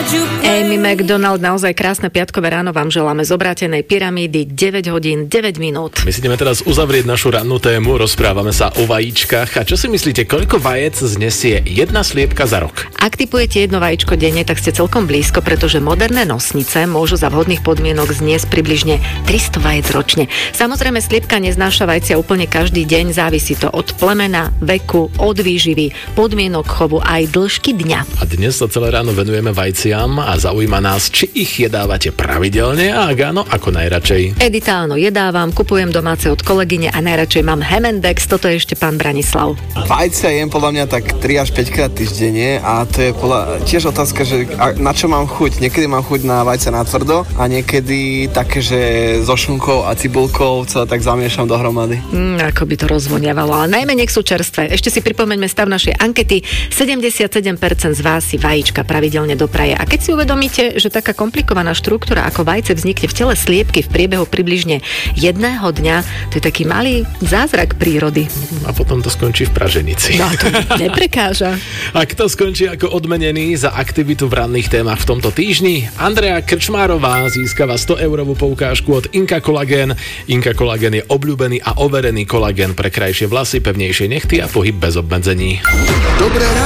Amy McDonald, naozaj krásne piatkové ráno vám želáme z obrátenej pyramídy, 9 hodín, 9 minút. My si ideme teraz uzavrieť našu rannú tému, rozprávame sa o vajíčkach. A čo si myslíte, koľko vajec znesie jedna sliepka za rok? Ak tipujete jedno vajíčko denne, tak ste celkom blízko, pretože moderné nosnice môžu za vhodných podmienok zniesť približne 300 vajec ročne. Samozrejme, sliepka neznáša vajcia úplne každý deň, závisí to od plemena, veku, od výživy, podmienok chovu aj dĺžky dňa. A dnes sa celé ráno venujeme vajciam a zaujíma nás, či ich jedávate pravidelne a ak áno, ako najradšej. Edita, áno, jedávam, kupujem domáce od kolegyne a najradšej mám Hemendex, toto je ešte pán Branislav. Vajcia jem podľa mňa tak 3 až 5 krát týždenne a to je tiež otázka, že na čo mám chuť. Niekedy mám chuť na vajcia natvrdo a niekedy také, že so šunkou a cibulkou celé tak zamiešam dohromady. Ako by to rozvoniavalo, ale najmä nech sú čerstvé. Ešte si pripomeňme stav našej ankety. 77% z vás si vajíčka pravidelne dopraje. A keď si uvedomíte, že taká komplikovaná štruktúra ako vajce vznikne v tele sliepky v priebehu približne jedného dňa, to je taký malý zázrak prírody. A potom to skončí v praženici. No to neprekáža. A kto skončí ako odmenený za aktivitu v ranných témach v tomto týždni? Andrea Krčmárová získava 100-eurovú poukážku od Inka Collagen. Inka Collagen je obľúbený a overený kolagén pre krajšie vlasy, pevnejšie nechty a pohyb bez obmedzení. Dobré